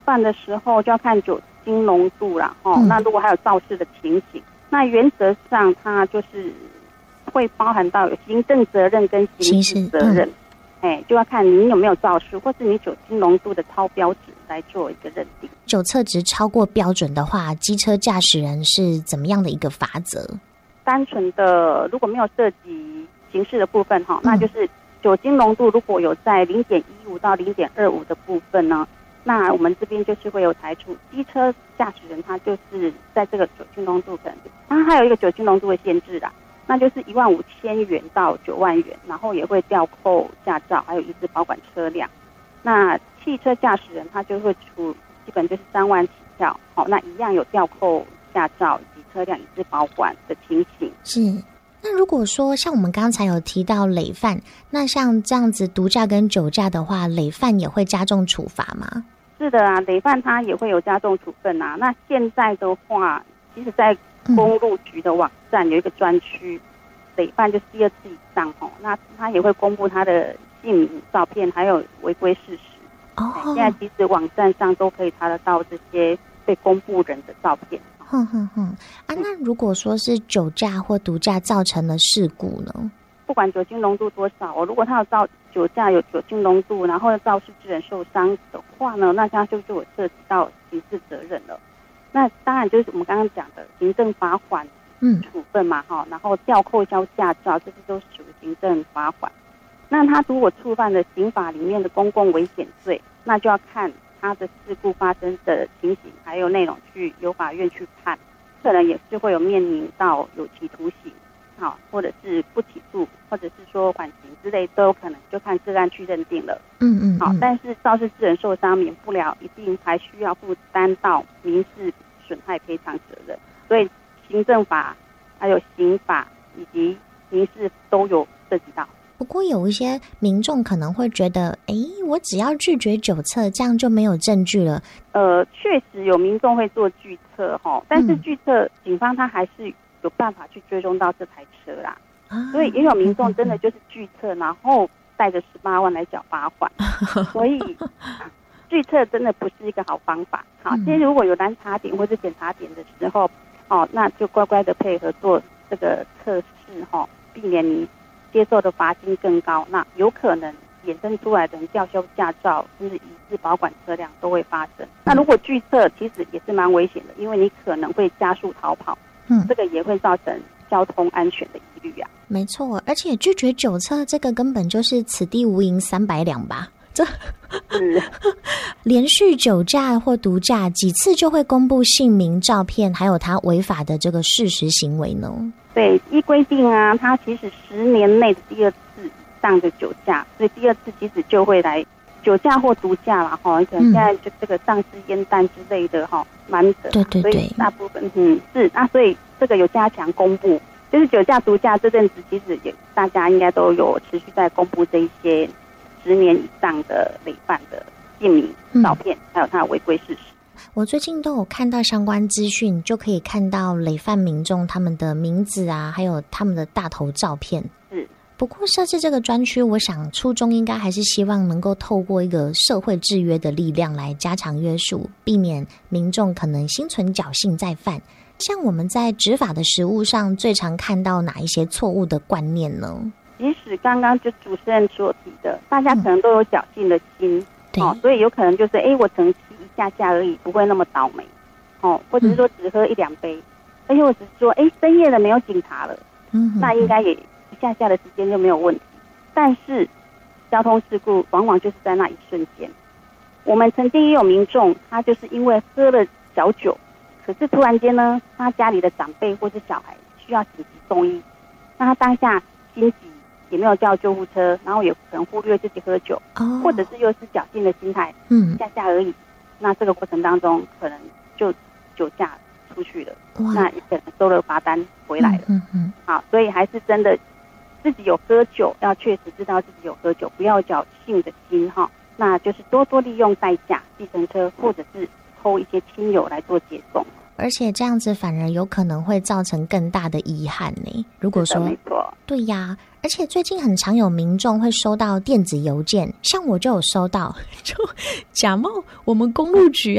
犯的时候就要看酒精浓度啦，那如果还有肇事的情形，那原则上它就是会包含到有行政责任跟刑事责任，就要看你有没有肇事，或是你酒精浓度的超标值来做一个认定。 酒测值超过标准的话，机车驾驶人是怎么样的一个罚则？ 单纯的如果没有涉及刑事的部分那就是酒精浓度如果有在 0.15 到 0.25 的部分呢，那我们这边就是会有裁处机车驾驶人他就是在这个酒精浓度可能他还有一个酒精浓度的限制啦，那就是15000元到9万元，然后也会吊扣驾照，还有移置保管车辆。那汽车驾驶人他就会处基本就是3万起跳，那一样有吊扣驾照以及车辆移置保管的情形。 是。那如果说像我们刚才有提到累犯，那像这样子毒驾跟酒驾的话，累犯也会加重处罚吗？ 是的啊，累犯它也会有加重处分啊。那现在的话，其实在公路局的网站有一个专区，累犯就是第2次以上那他也会公布他的姓名、照片，还有违规事实。现在其实网站上都可以查得到这些被公布人的照片。 那如果说是酒驾或毒驾造成了事故呢？ 不管酒精浓度多少，如果他有酒驾有酒精浓度，然后肇事致人受伤的话呢，那他就有涉及到刑事责任了。那当然就是我们刚刚讲的行政罚款处分嘛，然后吊扣销驾照，这些都属于行政罚款。那他如果触犯了刑法里面的公共危险罪，那就要看他的事故发生的情形还有内容去由法院去判，可能也是会有面临到有期徒刑或者是不起诉，或者是说缓刑之类都有可能，就看个案去认定了。但是肇事致人受伤免不了一定还需要负担到民事损害赔偿责任，所以行政法还有刑法以及民事都有涉及到。 不过有一些民众可能会觉得我只要拒绝酒测，这样就没有证据了。 确实有民众会做拒测但是拒测警方他还是有办法去追踪到这台车啦，所以也有民众真的就是拒测，然后带着18万来缴罚款，所以拒测真的不是一个好方法。其实如果有拦查点或是检查点的时候那就乖乖的配合做这个测试避免你接受的罚金更高，那有可能衍生出来的吊销驾照甚至移置保管车辆都会发生。那如果拒测其实也是蛮危险的，因为你可能会加速逃跑，这个也会造成交通安全的疑虑啊。 没错，而且拒绝酒测这个根本就是此地无银300两吧，这连续酒驾或毒驾几次就会公布姓名、照片，还有他违法的这个事实行为呢？ 对，依规定啊，他其实10年内的第2次以上的酒驾，所以第2次其实就会来酒驾或毒驾啦可能现在就这个丧尸烟弹之类的蛮的， 对， 所以大部分是那所以这个有加强公布，就是酒驾毒驾这阵子其实也大家应该都有持续在公布这一些10年以上的累犯的姓名、照片，还有他的违规事实。 我最近都有看到相关资讯，就可以看到累犯民众他们的名字啊，还有他们的大头照片。不过设置这个专区，我想初衷应该还是希望能够透过一个社会制约的力量来加强约束，避免民众可能心存侥幸再犯。像我们在执法的实务上，最常看到哪一些错误的观念呢？ 即使刚刚就主持人所提的，大家可能都有侥幸的心，所以有可能就是我可能骑一下下而已，不会那么倒霉，或者是说只喝1-2杯，而且我只是说深夜了没有警察了，那应该也一下下的时间就没有问题。但是交通事故往往就是在那一瞬间。我们曾经也有民众，他就是因为喝了小酒，可是突然间呢，他家里的长辈或是小孩需要紧急送医，那他当下心急，也没有叫救护车，然后也可能忽略自己喝酒，或者是又是侥幸的心态，一下下而已。那这个过程当中，可能就酒驾出去了，那也可能收了罚单回来了。好，所以还是真的自己有喝酒，要确实知道自己有喝酒，不要侥幸的心那就是多多利用代驾、计程车，或者是抽一些亲友来做接送。 而且这样子反而有可能会造成更大的遗憾呢。如果说没错， 对呀，而且最近很常有民众会收到电子邮件，像我就有收到，就假冒我们公路局